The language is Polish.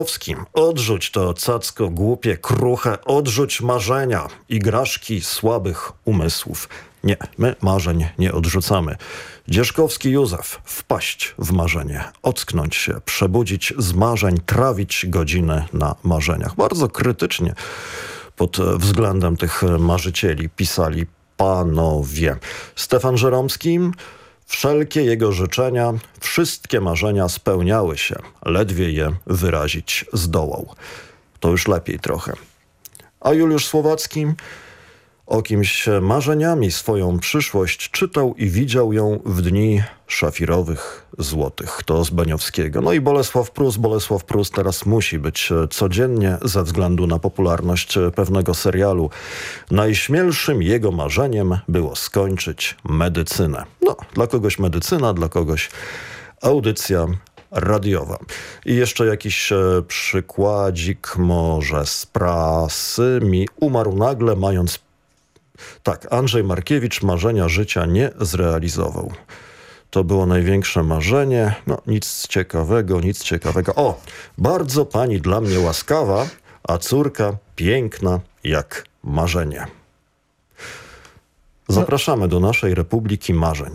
Odrzuć to cacko głupie, kruche, odrzuć marzenia, igraszki słabych umysłów. Nie, my marzeń nie odrzucamy. Dzierzkowski Józef, wpaść w marzenie, ocknąć się, przebudzić z marzeń, trawić godziny na marzeniach. Bardzo krytycznie pod względem tych marzycieli pisali panowie. Stefan Żeromski, wszelkie jego życzenia, wszystkie marzenia spełniały się, ledwie je wyrazić zdołał. To już lepiej trochę. A Juliusz Słowacki o kimś marzeniami swoją przyszłość czytał i widział ją w dni szafirowych, złotych. To z Beniowskiego. No i Bolesław Prus teraz musi być codziennie ze względu na popularność pewnego serialu. Najśmielszym jego marzeniem było skończyć medycynę. No, dla kogoś medycyna, dla kogoś audycja radiowa. I jeszcze jakiś przykładzik może z prasy. Mi umarł nagle, mając... Tak, Andrzej Markiewicz marzenia życia nie zrealizował. To było największe marzenie. No, nic ciekawego. O, bardzo pani dla mnie łaskawa, a córka piękna jak marzenie. Zapraszamy do naszej Republiki Marzeń.